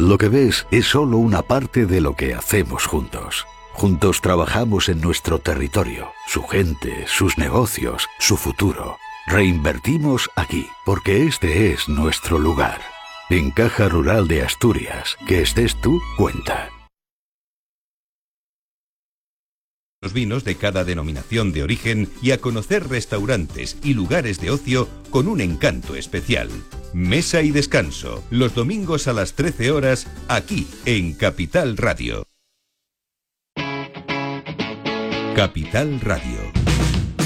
Lo que ves es solo una parte de lo que hacemos juntos. Juntos trabajamos en nuestro territorio, su gente, sus negocios, su futuro. Reinvertimos aquí, porque este es nuestro lugar. En Caja Rural de Asturias, que estés tú, cuenta. Los vinos de cada denominación de origen y a conocer restaurantes y lugares de ocio con un encanto especial. Mesa y descanso, los domingos a las 13 horas, aquí en Capital Radio. Capital Radio,